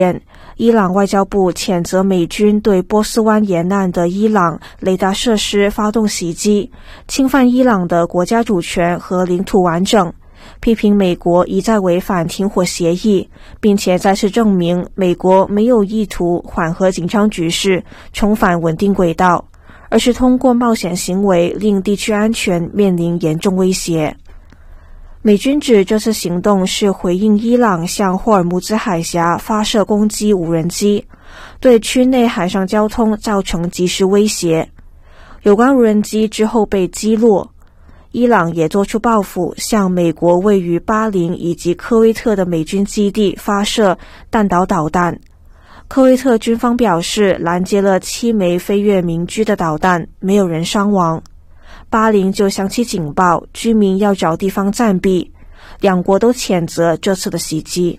伊朗外交部谴责美军对波斯湾沿岸的伊朗雷达设施发动袭击，侵犯伊朗的国家主权和领土完整，批评美国一再违反停火协议，并且再次证明美国没有意图缓和紧张局势，重返稳定轨道，而是通过冒险行为令地区安全面临严重威胁。美军指这次行动是回应伊朗向霍尔木兹海峡发射攻击无人机，对区内海上交通造成即时威胁。有关无人机之后被击落，伊朗也做出报复，向美国位于巴林以及科威特的美军基地发射弹道导弹。科威特军方表示拦截了7枚飞越民居的导弹，没有人伤亡。巴林就响起警报，居民要找地方暂避。两国都谴责这次的袭击。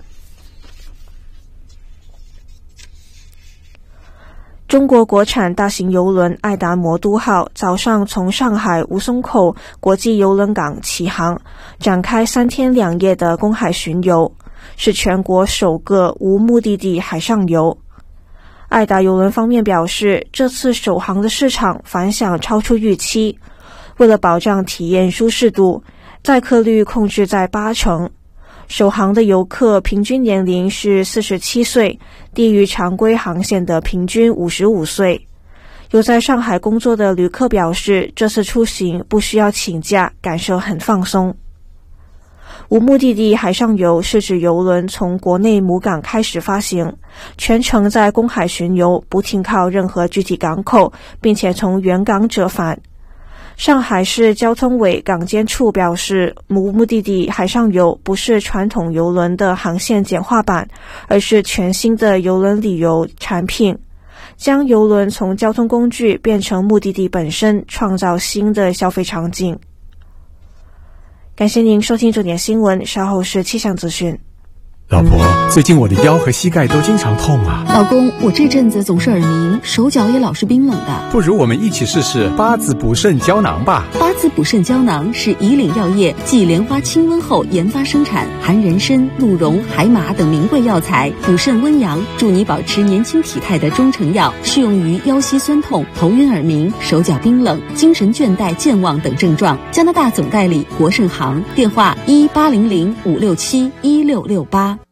中国国产大型邮轮爱达魔都号早上从上海吴淞口国际邮轮港启航，展开3天2夜的公海巡游，是全国首个无目的地海上游。爱达邮轮方面表示，这次首航的市场反响超出预期，为了保障体验舒适度，载客率控制在80%。首航的游客平均年龄是47岁，低于常规航线的平均55岁。有在上海工作的旅客表示，这次出行不需要请假，感受很放松。无目的地海上游是指邮轮从国内母港开始发行，全程在公海巡游，不停靠任何具体港口，并且从原港折返。上海市交通委港监处表示，无目的地海上游不是传统邮轮的航线简化版，而是全新的邮轮旅游产品，将邮轮从交通工具变成目的地本身，创造新的消费场景。感谢您收听重点新闻，稍后是气象资讯。 老婆，最近我的腰和膝盖都经常痛啊。 老公，我这阵子总是耳鸣，手脚也老是冰冷的。 不如我们一起试试八字补肾胶囊吧。 八字补肾胶囊是以岭药业继莲花清瘟后研发生产，含人参、鹿茸、海马等名贵药材，补肾温阳，助你保持年轻体态的中成药，适用于腰膝酸痛、头晕耳鸣、手脚冰冷、精神倦怠健忘等症状。加拿大总代理国盛行，电话1800-567-1668。